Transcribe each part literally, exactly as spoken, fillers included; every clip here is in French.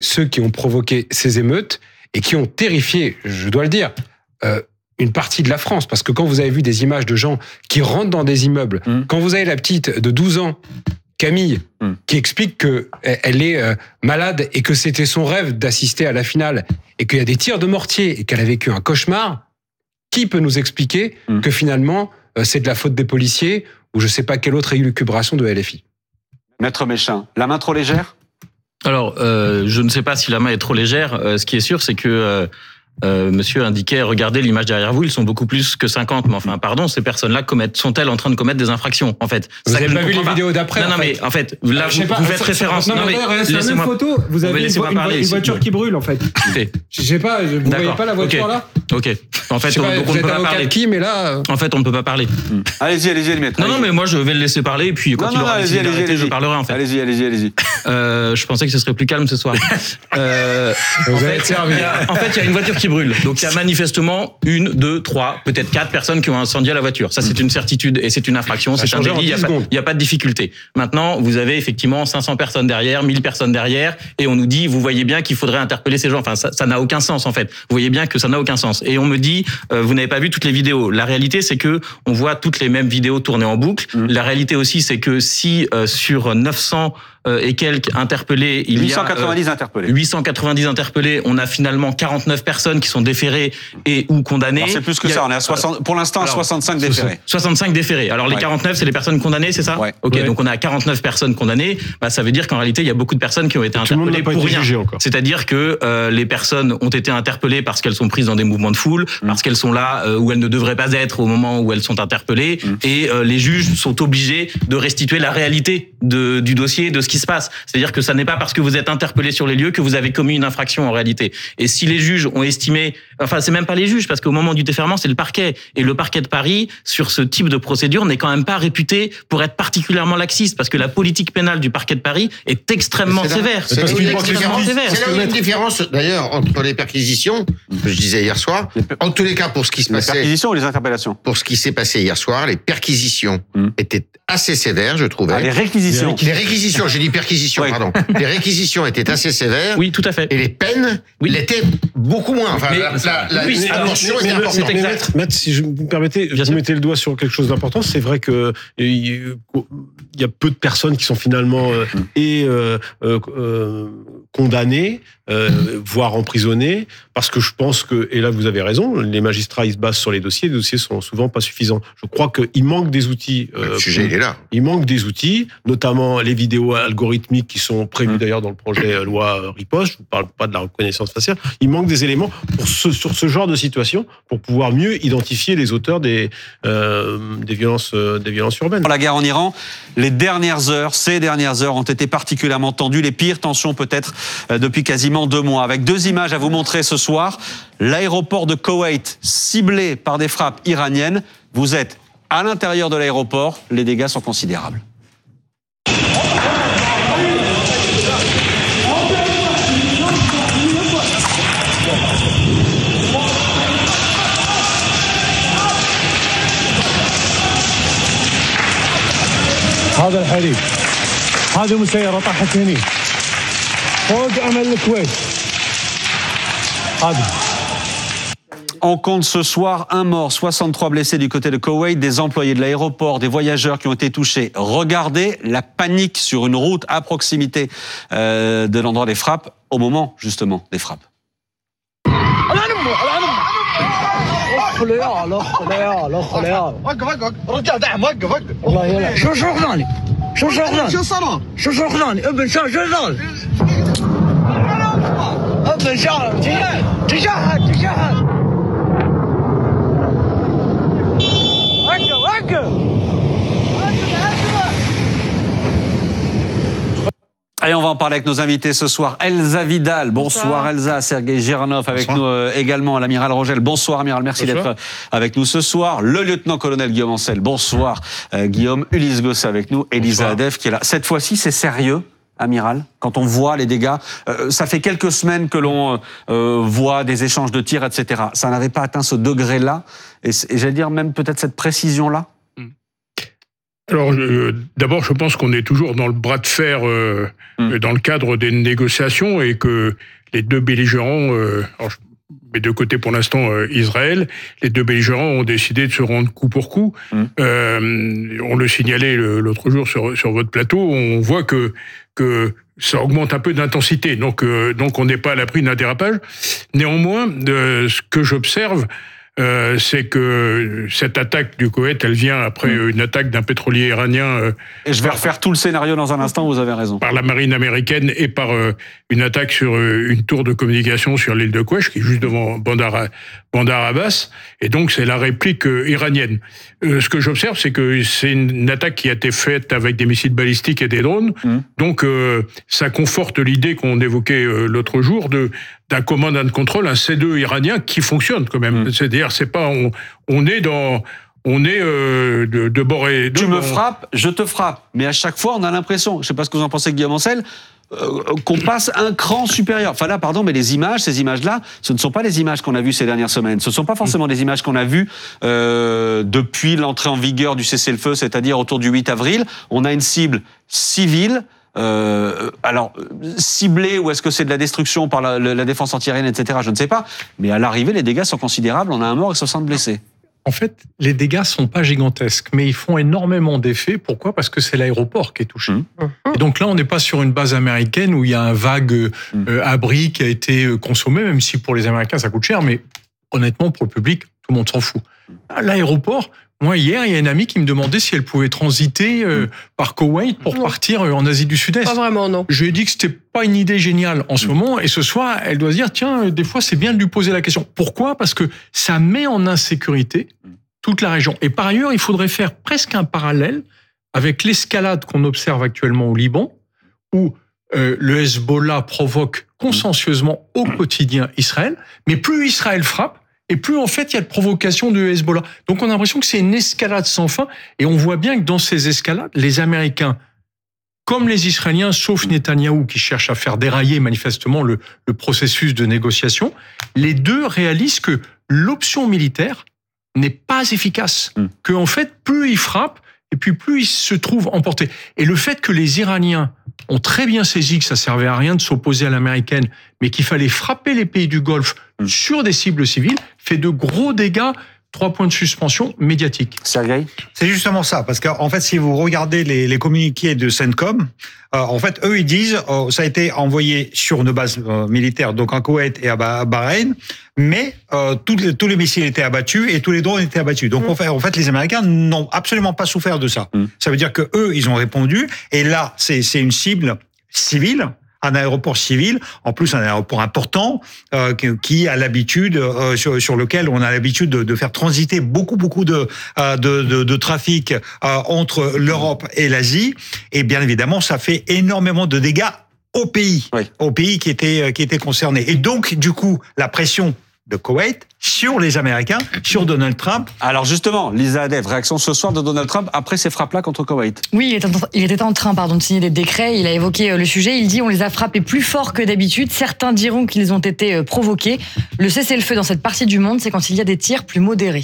ceux qui ont provoqué ces émeutes et qui ont terrifié, je dois le dire, euh, une partie de la France. Parce que quand vous avez vu des images de gens qui rentrent dans des immeubles, mmh. quand vous avez la petite de douze ans, Camille, mmh. qui explique qu'elle est euh, malade et que c'était son rêve d'assister à la finale et qu'il y a des tirs de mortier et qu'elle a vécu un cauchemar, qui peut nous expliquer mmh. que finalement, euh, c'est de la faute des policiers ou je ne sais pas quelle autre élucubration de L F I? Maître Méchain, la main trop légère? Alors, euh, je ne sais pas si la main est trop légère. Euh, ce qui est sûr, c'est que euh, euh, monsieur indiquait, regardez l'image derrière vous, ils sont beaucoup plus que cinquante. Mais enfin, pardon, ces personnes-là commettent, sont-elles en train de commettre des infractions, en fait? Vous n'avez pas vu les vidéos d'après? Non, non, mais en fait, là, vous, pas, vous faites référence. Non, mais, non, mais c'est la même photo. Vous avez une, une, parler, une voiture qui brûle, en fait. Okay. Je sais pas, vous voyez pas la voiture okay. là? Ok. En fait, on, pas, donc on ne peut pas parler. Qui, mais là... En fait, on ne peut pas parler. Mmh. Allez-y, allez-y, allez-y. Non, non, mais moi, je vais le laisser parler, et puis quand non, il aura décidé d'arrêter, je parlerai, en fait. Allez-y, allez-y, allez-y. Euh, je pensais que ce serait plus calme ce soir. euh, en, fait, il y a, en fait, il y a une voiture qui brûle. Donc, il y a manifestement une, deux, trois, peut-être quatre personnes qui ont incendié la voiture. Ça, c'est une certitude et c'est une infraction. C'est un délit. Il n'y a, a pas de difficulté. Maintenant, vous avez effectivement cinq cents personnes derrière, mille personnes derrière, et on nous dit, vous voyez bien qu'il faudrait interpeller ces gens. Enfin, ça, ça n'a aucun sens, en fait. Vous voyez bien que ça n'a aucun sens. Et on me dit, euh, vous n'avez pas vu toutes les vidéos. La réalité, c'est que on voit toutes les mêmes vidéos tournées en boucle. Mmh. La réalité aussi, c'est que si euh, sur neuf cents euh, et quelques interpellés, il huit cent quatre-vingt-dix y a euh, interpellés. huit cent quatre-vingt-dix interpellés, on a finalement quarante-neuf personnes qui sont déférées et ou condamnées. Alors c'est plus que ça, on est à soixante, pour l'instant à soixante-cinq déférés. soixante-cinq déférés. Alors les ouais. quarante-neuf, c'est les personnes condamnées, c'est ça? Ouais. Ok, ouais. donc on a quarante-neuf personnes condamnées. Bah, ça veut dire qu'en réalité, il y a beaucoup de personnes qui ont été Tout interpellées pour rien. C'est-à-dire que euh, les personnes ont été interpellées parce qu'elles sont prises dans des mouvements de foule, mmh. parce qu'elles sont là euh, où elles ne devraient pas être au moment où elles sont interpellées, mmh. et euh, les juges sont obligés de restituer la réalité de, du dossier, de ce qui se passe. C'est-à-dire que ça n'est pas parce que vous êtes interpellé sur les lieux que vous avez commis une infraction en réalité. Et si les juges ont estimé, enfin c'est même pas les juges, parce qu'au moment du déferment, c'est le parquet. Et le parquet de Paris, sur ce type de procédure, n'est quand même pas réputé pour être particulièrement laxiste, parce que la politique pénale du parquet de Paris est extrêmement c'est sévère. C'est là où il y a une différence, d'ailleurs, entre les perquisitions, que je disais hier soir, en tous les cas, pour ce qui se passait... Les perquisitions ou les interpellations? Pour ce qui s'est passé hier soir, les perquisitions mmh. étaient assez sévères, je trouvais. Ah, les réquisitions. Les réquisitions, j'ai dit perquisitions, oui. pardon. Les réquisitions étaient assez sévères. Oui, tout à fait. Et les peines oui. l'étaient beaucoup moins. Enfin, mais, la, la, la oui, dimension était importante. Mais maître, maître, si je vous permettez, Bien vous sûr. mettez le doigt sur quelque chose d'important. C'est vrai que il y a peu de personnes qui sont finalement euh, et euh, euh, condamnées, euh, voire emprisonnées, parce que je pense que, et là vous avez raison, les magistrats ils se basent sur les dossiers, les dossiers sont souvent pas suffisants. Je crois qu'il manque des outils. Euh, le sujet pour, il est là. Il manque des outils, notamment les vidéos algorithmiques qui sont prévues mmh. d'ailleurs dans le projet loi Riposte. Je vous parle pas de la reconnaissance faciale. Il manque des éléments pour ce, sur ce genre de situation pour pouvoir mieux identifier les auteurs des euh, des violences euh, des violences urbaines. Pour la guerre en Iran, les dernières heures, ces dernières heures ont été particulièrement tendues, les pires tensions peut-être euh, depuis quasiment deux mois. Avec deux images à vous montrer ce soir, l'aéroport de Koweït ciblé par des frappes iraniennes. Vous êtes à l'intérieur de l'aéroport, les dégâts sont considérables. هذا الحريق هذه مسيرة طاحت هني فوق أمل الكويت هذه. On compte ce soir un mort, soixante-trois blessés du côté de Koweït, des employés de l'aéroport, des voyageurs qui ont été touchés. Regardez la panique sur une route à proximité euh, de l'endroit des frappes, au moment justement des frappes. خليها لا خليها لا خليها وقف وقف رجع دعم وقف وقف والله يلا شو شو خلاني شو شو خلاني شو صار شو شو خلاني ابن شو شو خلاني ابن شو تجاه تجاه تجاه وقف وقف Allez, on va en parler avec nos invités ce soir. Elsa Vidal, bonsoir, bonsoir Elsa, Sergei Giranov avec bonsoir. nous euh, également, l'amiral Rogel. Bonsoir amiral, merci bonsoir. d'être avec nous ce soir. Le lieutenant-colonel Guillaume Ancel, bonsoir euh, Guillaume. Ulysse Gosset avec nous, Elisa Adef qui est là. Cette fois-ci, c'est sérieux, amiral, quand on voit les dégâts. Euh, ça fait quelques semaines que l'on euh, voit des échanges de tirs, et cetera. Ça n'avait pas atteint ce degré-là, et, et j'allais dire même peut-être cette précision-là. Alors, euh, d'abord, je pense qu'on est toujours dans le bras de fer euh, mmh. dans le cadre des négociations et que les deux belligérants, euh, alors, mais de côté pour l'instant euh, Israël, les deux belligérants ont décidé de se rendre coup pour coup. Mmh. Euh, on le signalait l'autre jour sur, sur votre plateau, on voit que que ça augmente un peu d'intensité, donc euh, donc on n'est pas à l'abri d'un dérapage. Néanmoins, euh, ce que j'observe, Euh, c'est que cette attaque du Koweït, elle vient après mmh. une attaque d'un pétrolier iranien. Euh, et je vais refaire tout le scénario dans un instant, vous avez raison. Par la marine américaine et par euh, une attaque sur euh, une tour de communication sur l'île de Qwesh, qui est juste devant Bandar, Bandar Abbas. Et donc, c'est la réplique euh, iranienne. Euh, ce que j'observe, c'est que c'est une, une attaque qui a été faite avec des missiles balistiques et des drones. Mmh. Donc, euh, ça conforte l'idée qu'on évoquait euh, l'autre jour de d'un command and control, un C deux iranien qui fonctionne quand même. Mmh. C'est-à-dire, c'est pas, on, on est dans, on est euh, de, de bord et de Tu bord. me frappes, je te frappe. Mais à chaque fois, on a l'impression, je sais pas ce que vous en pensez, Guillaume Ancel, euh, qu'on passe un cran supérieur. Enfin là, pardon, mais les images, ces images-là, ce ne sont pas les images qu'on a vues ces dernières semaines. Ce ne sont pas forcément des images qu'on a vues euh, depuis l'entrée en vigueur du cessez-le-feu, c'est-à-dire autour du huit avril. On a une cible civile. Euh, alors, ciblé, ou est-ce que c'est de la destruction par la, la défense antiaérienne, et cetera, je ne sais pas. Mais à l'arrivée, les dégâts sont considérables. On a un mort et soixante blessés. En fait, les dégâts sont pas gigantesques, mais ils font énormément d'effets. Pourquoi ? Parce que c'est l'aéroport qui est touché. Mmh. Et donc là, on n'est pas sur une base américaine où il y a un vague mmh. euh, abri qui a été consommé, même si pour les Américains, ça coûte cher. Mais honnêtement, pour le public, tout le monde s'en fout. À l'aéroport, moi, hier, il y a une amie qui me demandait si elle pouvait transiter euh, par Koweït pour non. partir en Asie du Sud-Est. Pas vraiment, non. Je lui ai dit que c'était pas une idée géniale en ce mmh. moment. Et ce soir, elle doit se dire, tiens, des fois, c'est bien de lui poser la question. Pourquoi ? Parce que ça met en insécurité toute la région. Et par ailleurs, il faudrait faire presque un parallèle avec l'escalade qu'on observe actuellement au Liban, où euh, le Hezbollah provoque consciencieusement au quotidien Israël. Mais plus Israël frappe, et plus, en fait, il y a de provocation de Hezbollah. Donc, on a l'impression que c'est une escalade sans fin. Et on voit bien que dans ces escalades, les Américains, comme les Israéliens, sauf Netanyahou, qui cherche à faire dérailler manifestement le, le processus de négociation, les deux réalisent que l'option militaire n'est pas efficace. Mmh. Que, en fait, plus ils frappent, et puis plus ils se trouvent emportés. Et le fait que les Iraniens ont très bien saisi que ça servait à rien de s'opposer à l'américaine, mais qu'il fallait frapper les pays du Golfe mmh. sur des cibles civiles, fait de gros dégâts, trois points de suspension médiatique. Sergueï ? C'est justement ça, parce qu'en fait, si vous regardez les, les communiqués de CENTCOM, euh, en fait, eux, ils disent euh, ça a été envoyé sur une base euh, militaire, donc en Koweït et à Bahreïn, mais euh, tous, les, tous les missiles étaient abattus et tous les drones étaient abattus. Donc, mmh. en, fait, en fait, les Américains n'ont absolument pas souffert de ça. Mmh. Ça veut dire que eux, ils ont répondu, et là, c'est, c'est une cible civile, un aéroport civil, en plus un aéroport important euh, qui a l'habitude euh, sur, sur lequel on a l'habitude de, de faire transiter beaucoup beaucoup de euh, de, de, de trafic euh, entre l'Europe et l'Asie, et bien évidemment ça fait énormément de dégâts au pays, oui. au pays qui était qui était concerné. Et donc du coup la pression de Koweït sur les Américains, sur Donald Trump. Alors justement, Lisa Hadev, réaction ce soir de Donald Trump après ces frappes-là contre Koweït. Oui, il était, en, il était en train pardon, de signer des décrets, il a évoqué le sujet, il dit on les a frappés plus fort que d'habitude, certains diront qu'ils ont été provoqués. Le cessez-le-feu dans cette partie du monde, c'est quand il y a des tirs plus modérés.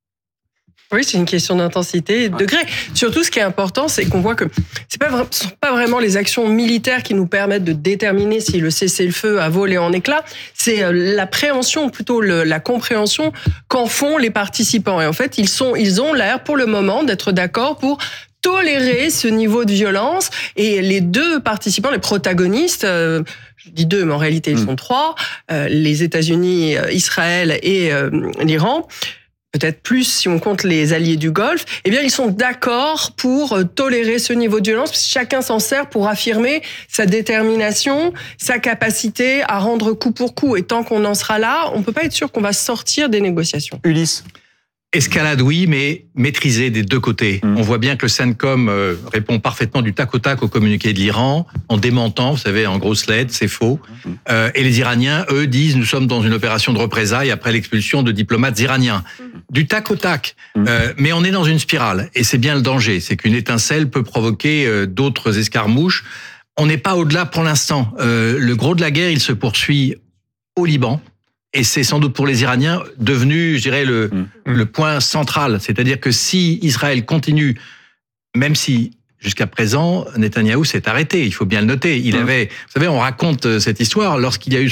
Oui, c'est une question d'intensité et de degré. Surtout, ce qui est important, c'est qu'on voit que c'est pas vra- ce sont pas vraiment les actions militaires qui nous permettent de déterminer si le cessez-le-feu a volé en éclats. C'est l'appréhension, plutôt le, la compréhension qu'en font les participants. Et en fait, ils sont, ils ont l'air pour le moment d'être d'accord pour tolérer ce niveau de violence. Et les deux participants, les protagonistes, euh, je dis deux, mais en réalité ils mmh. sont trois, euh, les États-Unis, Israël et euh, l'Iran. Peut-être plus si on compte les alliés du Golfe, eh bien ils sont d'accord pour tolérer ce niveau de violence, parce que chacun s'en sert pour affirmer sa détermination, sa capacité à rendre coup pour coup. Et tant qu'on en sera là, on peut pas être sûr qu'on va sortir des négociations. Ulysse ? Escalade, oui, mais maîtrisée des deux côtés. Mmh. On voit bien que le CENTCOM euh, répond parfaitement du tac au tac au communiqué de l'Iran, en démentant, vous savez, en grosses lettres, c'est faux. Mmh. Euh, et les Iraniens, eux, disent, nous sommes dans une opération de représailles après l'expulsion de diplomates iraniens. Mmh. Du tac au tac. Mmh. Euh, mais on est dans une spirale. Et c'est bien le danger. C'est qu'une étincelle peut provoquer euh, d'autres escarmouches. On n'est pas au-delà pour l'instant. Euh, le gros de la guerre, il se poursuit au Liban. Et c'est sans doute pour les Iraniens devenu, je dirais, le, mmh. le point central. C'est-à-dire que si Israël continue, même si jusqu'à présent, Netanyahou s'est arrêté, il faut bien le noter. Il avait, vous savez, on raconte cette histoire lorsqu'il y a eu